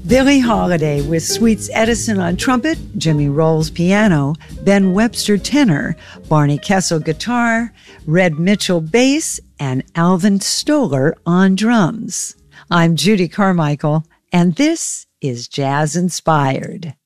Billie Holiday with Sweets Edison on trumpet, Jimmy Rolls piano, Ben Webster tenor, Barney Kessel guitar, Red Mitchell bass, and Alvin Stoller on drums. I'm Judy Carmichael, and this is Jazz Inspired.